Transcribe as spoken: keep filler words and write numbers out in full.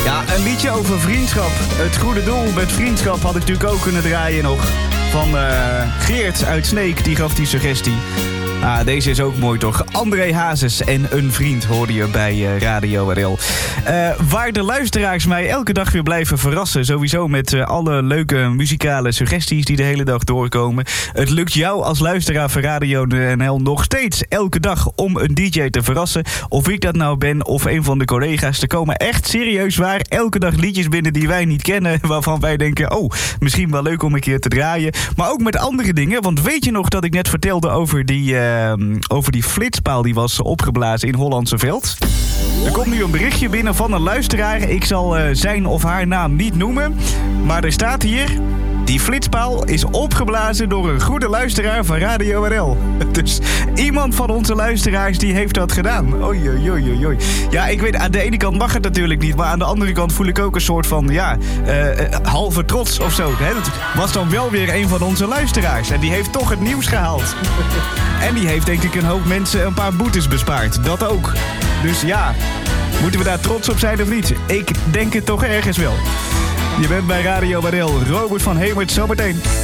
Ja, een liedje over vriendschap. Het goede doel met vriendschap had ik natuurlijk ook kunnen draaien nog. Van uh, Geert uit Sneek, die gaf die suggestie. Ah, deze is ook mooi toch? André Hazes en een vriend hoorde je bij uh, Radio R L. Uh, waar de luisteraars mij elke dag weer blijven verrassen. Sowieso met uh, alle leuke muzikale suggesties die de hele dag doorkomen. Het lukt jou als luisteraar van Radio N L nog steeds elke dag om een D J te verrassen. Of ik dat nou ben of een van de collega's. Er komen echt serieus waar elke dag liedjes binnen die wij niet kennen. Waarvan wij denken, oh, misschien wel leuk om een keer te draaien. Maar ook met andere dingen. Want weet je nog dat ik net vertelde over die... Uh, over die flitspaal die was opgeblazen in Hollandse Veld. Er komt nu een berichtje binnen van een luisteraar. Ik zal uh, zijn of haar naam niet noemen. Maar er staat hier... Die flitspaal is opgeblazen door een goede luisteraar van Radio R L. Dus iemand van onze luisteraars die heeft dat gedaan. Oei, oei, oei, oei. Ja, ik weet, aan de ene kant mag het natuurlijk niet. Maar aan de andere kant voel ik ook een soort van, ja, uh, halve trots of zo. Het was dan wel weer een van onze luisteraars. En die heeft toch het nieuws gehaald. En die heeft denk ik een hoop mensen een paar boetes bespaard. Dat ook. Dus ja, moeten we daar trots op zijn of niet? Ik denk het toch ergens wel. Je bent bij Radio R L. Robert van Hemert, zometeen.